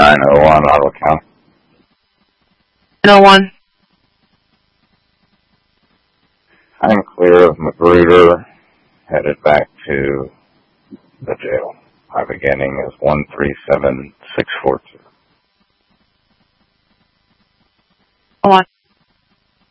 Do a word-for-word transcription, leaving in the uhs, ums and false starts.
nine oh one, Ottawa County. nine oh one. I'm clear of Magruder, headed back to the jail. My beginning is one three seven six four two. Hold on.